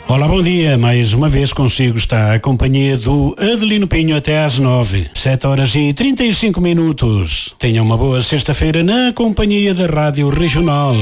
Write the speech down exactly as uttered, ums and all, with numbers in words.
Olá, bom dia. Mais uma vez consigo estar a companhia do Adelino Pinho até às nove, sete horas e trinta e cinco minutos. Tenha uma boa sexta-feira na companhia da Rádio Regional.